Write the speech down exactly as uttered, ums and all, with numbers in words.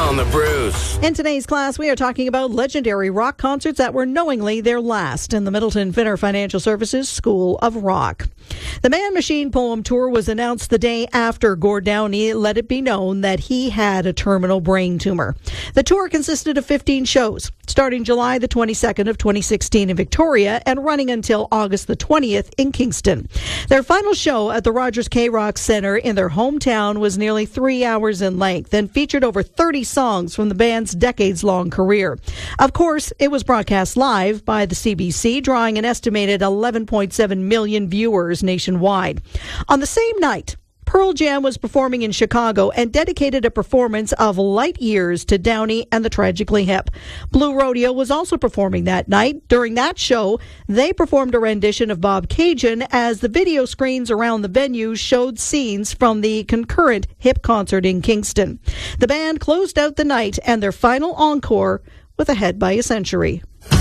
on the Bruce. In today's class, we are talking about legendary rock concerts that were knowingly their last in the Middleton Finner Financial Services School of Rock. The Man Machine Poem Tour was announced the day after Gord Downie let it be known that he had a terminal brain tumor. The tour consisted of fifteen shows, starting July the twenty-second of twenty sixteen in Victoria and running until August the twentieth in Kingston. Their final show at the Rogers K-Rock Centre in their hometown was nearly three hours in length and featured over thirty songs from the band's decades-long career. Of course, it was broadcast live by the C B C, drawing an estimated eleven point seven million viewers nationwide. On the same night, Pearl Jam was performing in Chicago and dedicated a performance of Light Years to Downie and the Tragically Hip. Blue Rodeo was also performing that night. During that show, they performed a rendition of Bob Cajun as the video screens around the venue showed scenes from the concurrent Hip concert in Kingston. The band closed out the night and their final encore with Ahead by a Century.